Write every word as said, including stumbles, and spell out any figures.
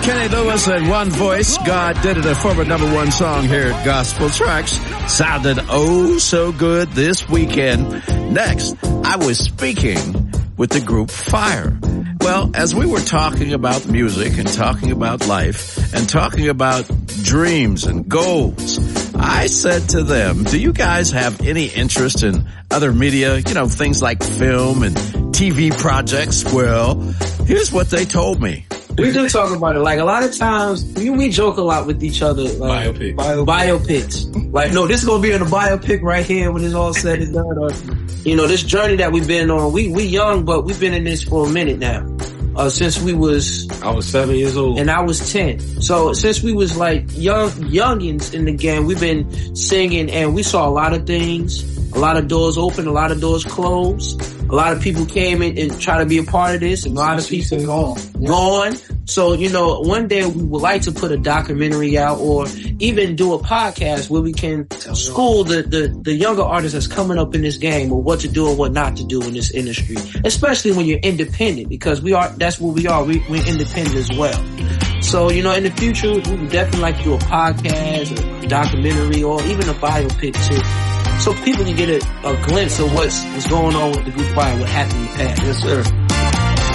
Kenny Lewis and One Voice. God Did It, a former number one song here at Gospel Tracks. Sounded oh so good this weekend. Next, I was speaking with the group Fire. Well, as we were talking about music and talking about life and talking about dreams and goals, I said to them, do you guys have any interest in other media, you know, things like film and T V projects? Well, here's what they told me. We do talk about it. Like, a lot of times, we, we joke a lot with each other. Like, Biopic. Biopics. Like, no, this is going to be in a biopic right here when it's all said and done. Or, you know, this journey that we've been on, we, we young, but we've been in this for a minute now. Uh, since we was... I was seven years old. And I was ten. So, since we was like young, youngins in the game, we've been singing and we saw a lot of things. A lot of doors open, a lot of doors closed. A lot of people came in and tried to be a part of this, and a lot of people gone. gone. So, you know, one day we would like to put a documentary out or even do a podcast where we can school the, the, the younger artists that's coming up in this game or what to do and what not to do in this industry. Especially when you're independent, because we are, that's what we are. We, we're independent as well. So, you know, in the future, we would definitely like to do a podcast or a documentary or even a biopic too. So people can get a, a glimpse of what's, what's going on with the group Fire and what happened in the past. Yes, sir.